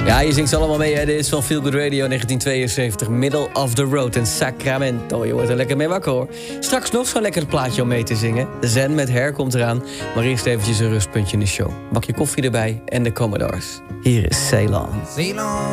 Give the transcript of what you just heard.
Ja, je zingt ze allemaal mee, hè. Dit is van Feel Good Radio 1972. Middle of the Road en Sacramento. Je wordt er lekker mee wakker, hoor. Straks nog zo'n lekker plaatje om mee te zingen. Zen met Hair komt eraan. Maar eerst eventjes een rustpuntje in de show. Bak je koffie erbij en de Commodores. Hier is Ceylon.